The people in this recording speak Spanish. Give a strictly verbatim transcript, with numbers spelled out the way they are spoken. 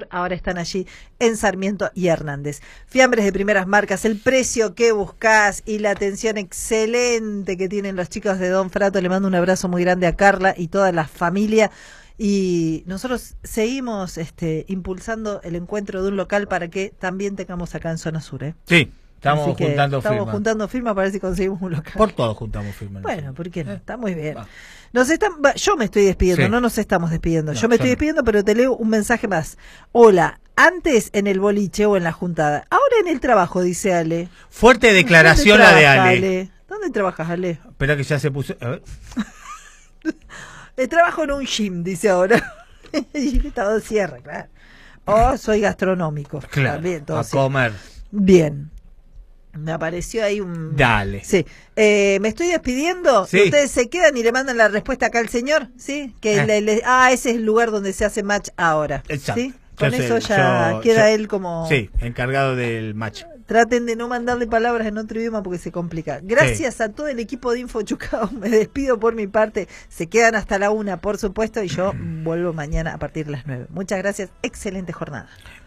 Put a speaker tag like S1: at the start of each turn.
S1: Sur, ahora están allí en Sarmiento y Hernández. Fiambres de primeras marcas, el precio que buscás y la atención excelente que tienen los chicos de Don Frato. Le mando un abrazo muy grande a Carla y toda la familia. Y nosotros seguimos este, impulsando el encuentro de un local para que también tengamos acá en Zona Sur. ¿eh?
S2: Sí, estamos juntando firmas.
S1: Estamos juntando firmas para ver si conseguimos un local.
S2: Por todos juntamos firmas.
S1: Bueno, ¿por qué no?
S2: Eh,
S1: Está muy bien.
S2: Va.
S1: Nos están, yo me estoy despidiendo,
S2: Sí.
S1: no nos estamos despidiendo.
S2: No,
S1: yo me estoy
S2: yo no.
S1: despidiendo, pero te leo un mensaje más. Hola, antes en el boliche o en la juntada, ahora en el trabajo, dice Ale.
S2: Fuerte declaración
S1: ¿Dónde
S2: la de
S1: trabaja,
S2: Ale.
S1: ¿Dónde trabajas, Ale?
S2: Espera que ya se puso. A ver.
S1: Eh, trabajo en un gym, dice ahora. Y todo cierra, claro. Oh, soy gastronómico.
S2: Claro,
S1: También, todo
S2: a
S1: cierra.
S2: comer.
S1: Bien. Me apareció ahí un...
S2: Dale.
S1: Sí. Eh, me estoy despidiendo.
S2: Sí.
S1: Ustedes se quedan y le mandan la respuesta acá al señor, ¿sí? Que
S2: Eh.
S1: le, le- ah, ese es el lugar donde se hace match ahora.
S2: Exacto.
S1: ¿Sí? Con
S2: Yo
S1: eso
S2: sé,
S1: ya
S2: yo-
S1: queda
S2: yo-
S1: él como...
S2: Sí, encargado del match.
S1: Traten de no mandarle palabras en otro idioma porque se complica. Gracias a todo el equipo de Info Chucao. Me despido por mi parte. Se quedan hasta la una, por supuesto, y yo vuelvo mañana a partir de las nueve. Muchas gracias. Excelente jornada.